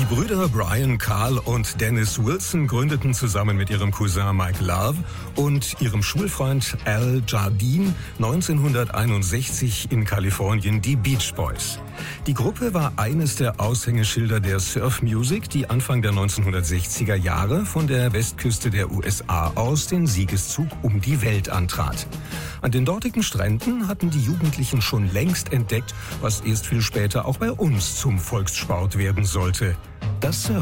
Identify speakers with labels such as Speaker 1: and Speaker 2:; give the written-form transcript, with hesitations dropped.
Speaker 1: Brüder Brian, Carl und Dennis Wilson gründeten zusammen mit ihrem Cousin Mike Love und ihrem Schulfreund Al Jardine 1961 in Kalifornien die Beach Boys. Die Gruppe war eines der Aushängeschilder der Surf Music, die Anfang der 1960er Jahre von der Westküste der USA aus den Siegeszug um die Welt antrat. An den dortigen Stränden hatten die Jugendlichen schon längst entdeckt, was erst viel später auch bei uns zum Volkssport werden sollte: das Surfen.